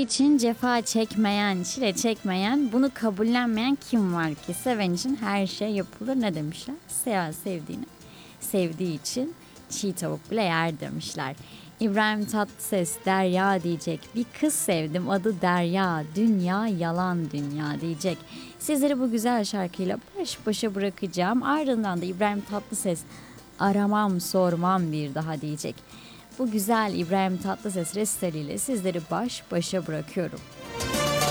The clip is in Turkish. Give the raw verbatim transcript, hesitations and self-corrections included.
için cefa çekmeyen, çile çekmeyen, bunu kabullenmeyen kim var ki? Seven için her şey yapılır. Ne demişler? Seven sevdiğini, sevdiği için çiğ tavuk bile yer demişler. İbrahim Tatlıses Derya diyecek. Bir kız sevdim, adı Derya. Dünya yalan dünya diyecek. Sizleri bu güzel şarkıyla baş başa bırakacağım. Ardından da İbrahim Tatlıses aramam sormam bir daha diyecek. Bu güzel İbrahim Tatlıses restaliyle sizleri baş başa bırakıyorum.